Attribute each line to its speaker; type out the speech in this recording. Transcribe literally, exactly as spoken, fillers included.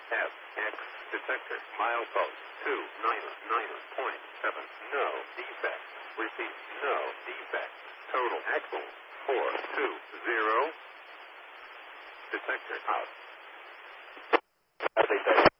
Speaker 1: F X detector milepost two nine nine point seven. No defect. Repeat. No defect. Total axle four two zero. Detector out. As they say.